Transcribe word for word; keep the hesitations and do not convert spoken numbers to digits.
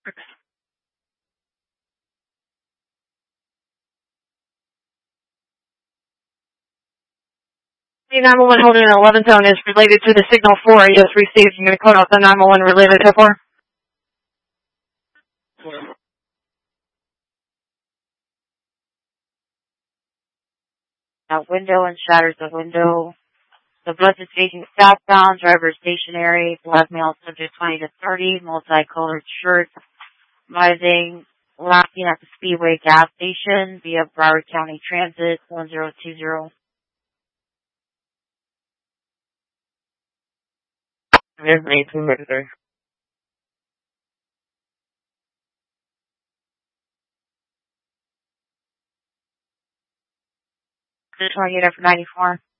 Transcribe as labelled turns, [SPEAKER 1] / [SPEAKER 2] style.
[SPEAKER 1] nine one one holding an eleven zone is related to the signal four you just received. You're going to code off the nine one one related to four.
[SPEAKER 2] Now window and shatters the window. The bus is facing southbound, driver stationary, black male subject twenty to thirty, multicolored shirt, rising, laughing at the Speedway gas station via Broward County Transit one zero two zero.
[SPEAKER 3] There's eighteen register.
[SPEAKER 2] twenty-eight for ninety-four.